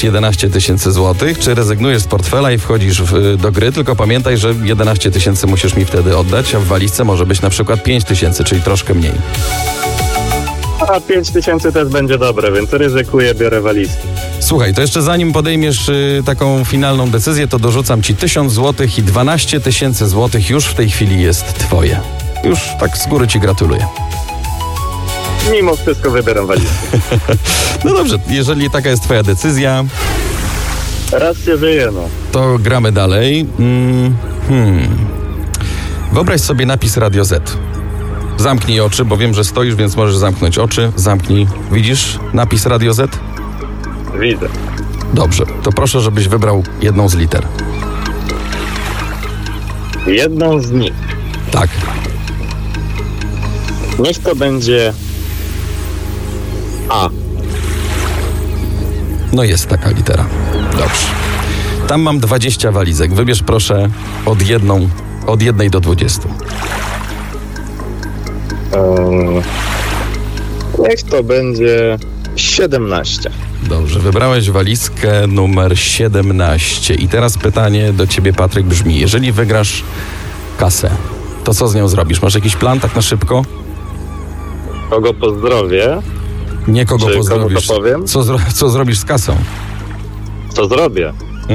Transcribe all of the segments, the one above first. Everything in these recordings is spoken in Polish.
11 tysięcy złotych, czy rezygnujesz z portfela i wchodzisz do gry, tylko pamiętaj, że 11 tysięcy musisz mi wtedy oddać, a w walizce może być na przykład 5 tysięcy, czyli troszkę mniej. A 5 tysięcy też będzie dobre, więc ryzykuję, biorę walizki. Słuchaj, to jeszcze zanim podejmiesz taką finalną decyzję, to dorzucam ci 1000 złotych i 12 tysięcy złotych już w tej chwili jest twoje. Już tak z góry ci gratuluję. Mimo wszystko wybieram walizki. No dobrze, jeżeli taka jest twoja decyzja, Raz się żyje, no. to gramy dalej. Wyobraź sobie napis Radio Z. Zamknij oczy, bo wiem, że stoisz, więc możesz zamknąć oczy. Zamknij. Widzisz napis Radio Z? Widzę. Dobrze, to proszę, żebyś wybrał jedną z liter. Jedną z nich. Tak. Niech to będzie A. No jest taka litera. Dobrze. Tam mam 20 walizek. Wybierz proszę od 1 do 20. Niech to będzie 17. Dobrze, wybrałeś walizkę numer 17. I teraz pytanie do ciebie, Patryk, brzmi: jeżeli wygrasz kasę, to co z nią zrobisz? Masz jakiś plan tak na szybko? Kogo pozdrowię? Nie kogo Czy pozdrowisz. komu to powiem? Co zrobisz z kasą? Co zrobię?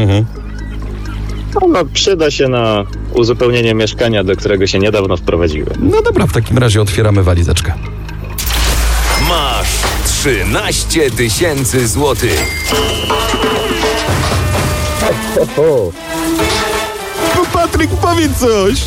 No, przyda się na uzupełnienie mieszkania, do którego się niedawno wprowadziłem. No dobra, w takim razie otwieramy walizeczkę. Masz 13 tysięcy złotych. No Patryk, powiedz coś!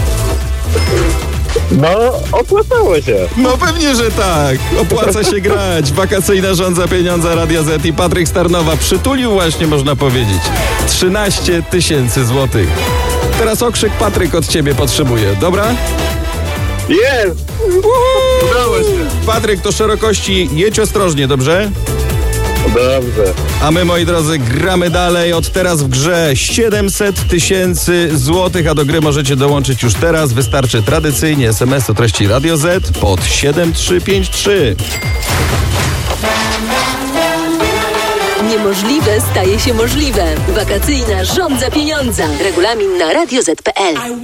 No, opłacało się. No pewnie, że tak. Opłaca się grać. Wakacyjna żądza pieniądza Radia Z i Patryk Starnowa przytulił właśnie, można powiedzieć, 13 tysięcy złotych. Teraz okrzyk Patryk od ciebie potrzebuje, dobra? Jest! Udało się. Patryk, to szerokości, jedź ostrożnie, dobrze? Dobrze. A my, moi drodzy, gramy dalej. Od teraz w grze 700 tysięcy złotych, a do gry możecie dołączyć już teraz. Wystarczy tradycyjnie SMS o treści Radio Z pod 7353. Niemożliwe staje się możliwe. Wakacyjna żądza pieniądza. Regulamin na radioz.pl.